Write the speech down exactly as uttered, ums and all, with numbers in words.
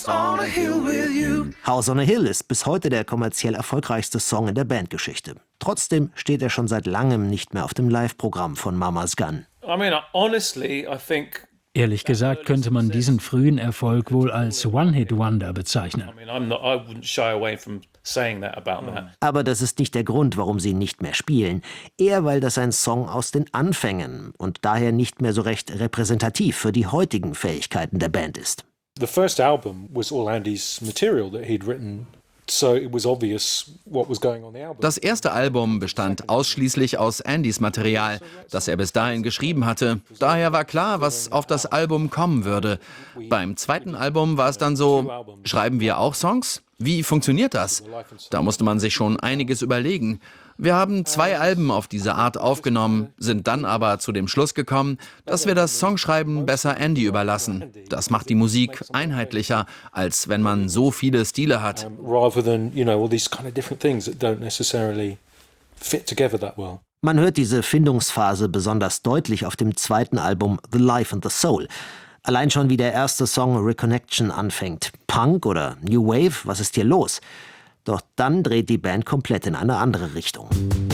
House on a Hill ist bis heute der kommerziell erfolgreichste Song in der Bandgeschichte. Trotzdem steht er schon seit langem nicht mehr auf dem Live-Programm von Mama's Gun. I mean, honestly, I think Ehrlich gesagt könnte man diesen frühen Erfolg wohl als One-Hit-Wonder bezeichnen. I mean, I'm not, I wouldn't shy away from saying that about that. Aber das ist nicht der Grund, warum sie ihn nicht mehr spielen. Eher, weil das ein Song aus den Anfängen und daher nicht mehr so recht repräsentativ für die heutigen Fähigkeiten der Band ist. The first album was all Andy's material that he'd written. So it was obvious what was going on on the album. Das erste Album bestand ausschließlich aus Andys Material, das er bis dahin geschrieben hatte. Daher war klar, was auf das Album kommen würde. Beim zweiten Album war es dann so, schreiben wir auch Songs? Wie funktioniert das? Da musste man sich schon einiges überlegen. Wir haben zwei Alben auf diese Art aufgenommen, sind dann aber zu dem Schluss gekommen, dass wir das Songschreiben besser Andy überlassen. Das macht die Musik einheitlicher, als wenn man so viele Stile hat. Man hört diese Findungsphase besonders deutlich auf dem zweiten Album The Life and the Soul. Allein schon wie der erste Song Reconnection anfängt. Punk oder New Wave, was ist hier los? Doch dann dreht die Band komplett in eine andere Richtung.